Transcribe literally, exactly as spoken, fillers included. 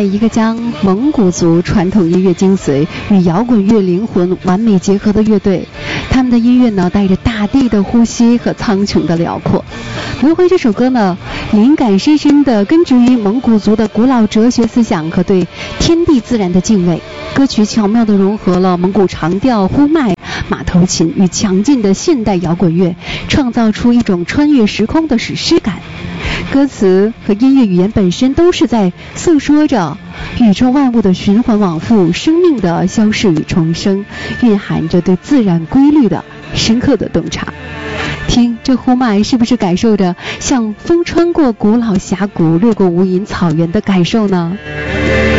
一个将蒙古族传统音乐精髓与摇滚乐灵魂完美结合的乐队。他们的音乐呢，带着大地的呼吸和苍穹的辽阔。轮回这首歌呢，灵感深深地根植于蒙古族的古老哲学思想和对天地自然的敬畏。歌曲巧妙地融合了蒙古长调、呼麦、马头琴与强劲的现代摇滚乐，创造出一种穿越时空的史诗感。歌词和音乐语言本身都是在诉说着宇宙万物的循环往复，生命的消逝与重生，蕴含着对自然规律的深刻的洞察。听这呼麦，是不是感受着像风穿过古老峡谷，掠过无垠草原的感受呢？